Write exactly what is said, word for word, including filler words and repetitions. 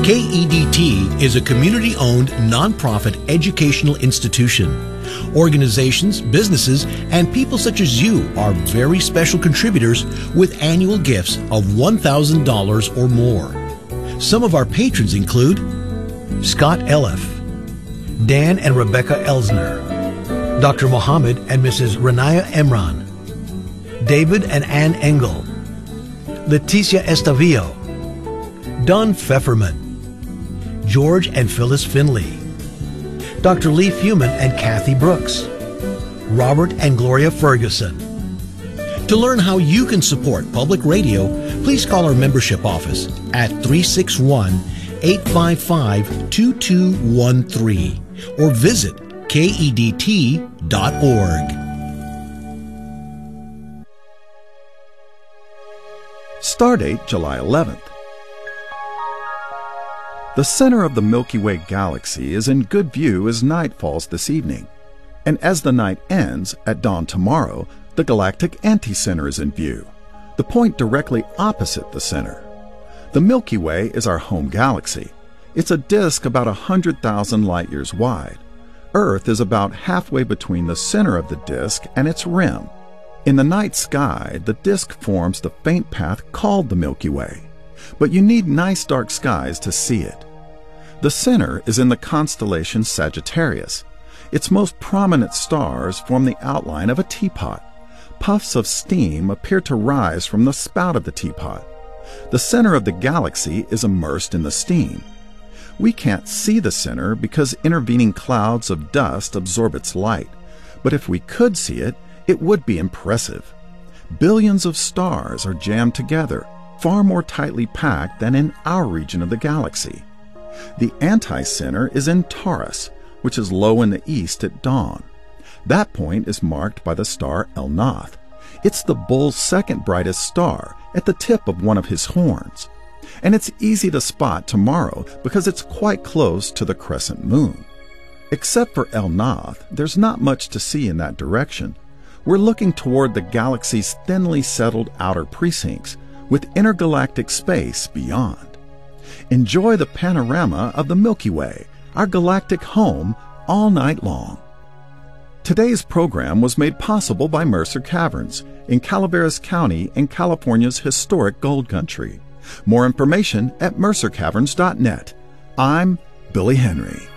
K E D T is a community-owned, nonprofit educational institution. Organizations, businesses, and people such as you are very special contributors with annual gifts of one thousand dollars or more. Some of our patrons include Scott Eliff, Dan and Rebecca Elsner, Doctor Mohammed and Missus Renaya Emran, David and Ann Engel, Leticia Estavillo, Don Pfefferman, George and Phyllis Finley, Doctor Lee Fuman and Kathy Brooks, Robert and Gloria Ferguson. To learn how you can support public radio, please call our membership office at three six one, eight five five, two two one three or visit K E D T dot org. Stardate July eleventh. The center of the Milky Way galaxy is in good view as night falls this evening. And as the night ends, at dawn tomorrow, the galactic anticenter is in view, the point directly opposite the center. The Milky Way is our home galaxy. It's a disk about one hundred thousand light years wide. Earth is about halfway between the center of the disk and its rim. In the night sky, the disk forms the faint path called the Milky Way. But you need nice dark skies to see it. The center is in the constellation Sagittarius. Its most prominent stars form the outline of a teapot. Puffs of steam appear to rise from the spout of the teapot. The center of the galaxy is immersed in the steam. We can't see the center because intervening clouds of dust absorb its light, but if we could see it, it would be impressive. Billions of stars are jammed together, far more tightly packed than in our region of the galaxy. The anti-center is in Taurus, which is low in the east at dawn. That point is marked by the star Elnath. It's the bull's second brightest star, at the tip of one of his horns. And it's easy to spot tomorrow because it's quite close to the crescent moon. Except for Elnath, there's not much to see in that direction. We're looking toward the galaxy's thinly settled outer precincts, with intergalactic space beyond. Enjoy the panorama of the Milky Way, our galactic home, all night long. Today's program was made possible by Mercer Caverns in Calaveras County in California's historic gold country. More information at mercer caverns dot net. I'm Billy Henry.